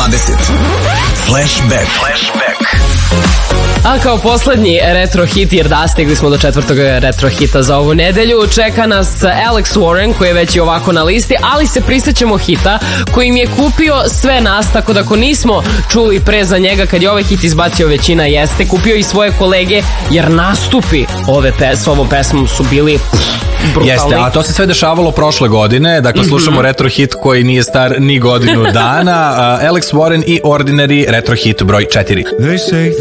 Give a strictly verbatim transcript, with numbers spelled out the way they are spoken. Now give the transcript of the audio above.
dvadeset. Flashback. Flashback. A kao poslednji retro hit, jer da, stigli smo do četvrtog retro hita za ovu nedelju, čeka nas Alex Warren, koji je već i ovako na listi, ali se prisjećamo hita kojim je kupio sve nas, tako da ako nismo čuli pre za njega kad je ovaj hit izbacio, većina jeste, kupio i svoje kolege, jer nastupi ove pes, s ovom pesmom su bili brutalni. Jeste, a to se sve dešavalo prošle godine, dakle mm-hmm. slušamo retro hit koji nije star ni godinu dana. uh, Alex Warren i Ordinary, retro hit broj četiri. They say